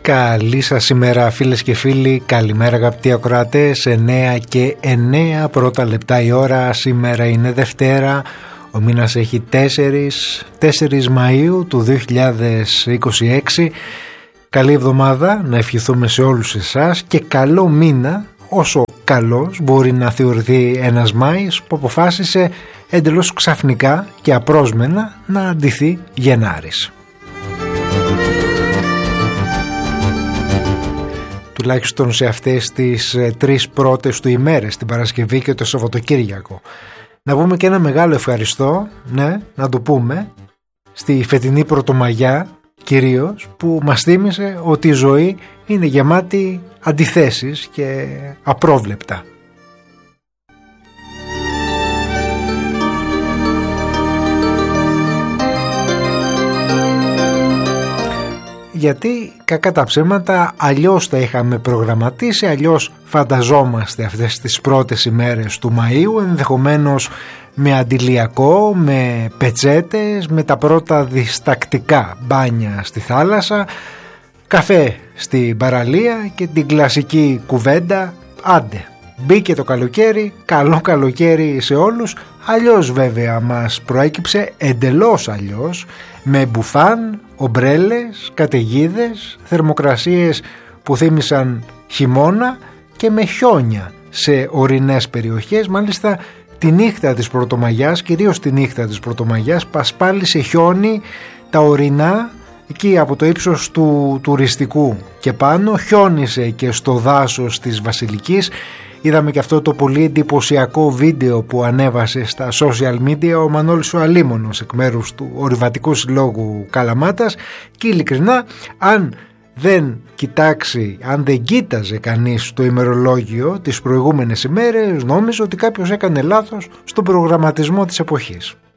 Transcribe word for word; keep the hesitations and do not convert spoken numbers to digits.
Καλή σας ημέρα φίλες και φίλοι, καλημέρα αγαπητοί ακροατές. Εννέα και εννέα πρώτα λεπτά η ώρα. Σήμερα είναι Δευτέρα, ο μήνας έχει τέσσερις Μαΐου του δύο χιλιάδες είκοσι έξι. Καλή εβδομάδα να ευχηθούμε σε όλους εσάς και καλό μήνα, όσο καλός μπορεί να θεωρηθεί ένας Μάης που αποφάσισε εντελώς ξαφνικά και απρόσμενα να αντιθεί Γενάρης. Τουλάχιστον σε αυτές τις ε, τρεις πρώτες του ημέρες, την Παρασκευή και το Σαββατοκύριακο. Να πούμε και ένα μεγάλο ευχαριστώ, ναι, να το πούμε, στη φετινή Πρωτομαγιά κυρίως, που μας θύμισε ότι η ζωή είναι γεμάτη αντιθέσεις και απρόβλεπτα. Γιατί κακά τα ψέματα αλλιώς τα είχαμε προγραμματίσει, αλλιώς φανταζόμαστε αυτές τις πρώτες ημέρες του Μαΐου, ενδεχομένως με αντιλιακό, με πετσέτες, με τα πρώτα διστακτικά μπάνια στη θάλασσα, καφέ στην παραλία και την κλασική κουβέντα «Άντε, μπήκε το καλοκαίρι, καλό καλοκαίρι σε όλους». Αλλιώς βέβαια μας προέκυψε, εντελώς αλλιώς, με μπουφάν, ομπρέλες, καταιγίδες, θερμοκρασίες που θύμισαν χειμώνα και με χιόνια σε ορεινές περιοχές. Μάλιστα τη νύχτα της Πρωτομαγιάς, κυρίως τη νύχτα της Πρωτομαγιάς, πασπάλισε χιόνι τα ορεινά, εκεί από το ύψος του τουριστικού και πάνω, χιόνισε και στο δάσος της Βασιλικής. Είδαμε και αυτό το πολύ εντυπωσιακό βίντεο που ανέβασε στα social media ο Μανώλης ο Αλίμονος εκ μέρους του Ορειβατικού Συλλόγου Καλαμάτας, και ειλικρινά αν δεν κοιτάξει, αν δεν κοίταζε κανείς το ημερολόγιο τις προηγούμενες ημέρες, νόμιζε ότι κάποιος έκανε λάθος στον προγραμματισμό της εποχής.